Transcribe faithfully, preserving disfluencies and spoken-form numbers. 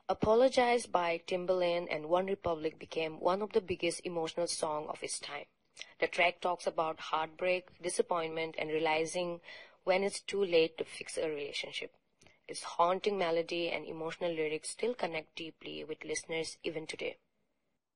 Apologize by Timbaland and One Republic became one of the biggest emotional songs of its time. The track talks about heartbreak, disappointment, and realizing when it's too late to fix a relationship. Its haunting melody and emotional lyrics still connect deeply with listeners even today.